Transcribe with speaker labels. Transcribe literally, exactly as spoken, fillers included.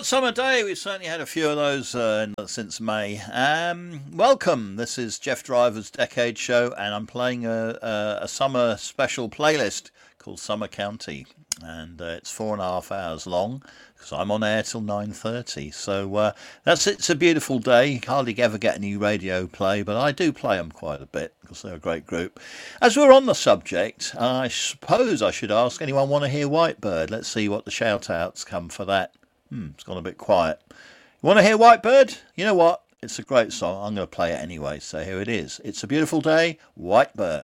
Speaker 1: hot summer day. We've certainly had a few of those uh, since May. Um, welcome. This is Jeff Driver's Decade Show, and I'm playing a, a, a summer special playlist called Summer County, and uh, it's four and a half hours long because I'm on air till nine thirty. So uh, that's it. It's a beautiful day. You hardly ever get any radio play, but I do play them quite a bit because they're a great group. As we're on the subject, I suppose I should ask anyone want to hear Whitebird. Let's see what the shout-outs come for that. Hmm, it's gone a bit quiet. You want to hear Whitebird? You know what? It's a great song. I'm going to play it anyway, so here it is. It's a beautiful day, Whitebird.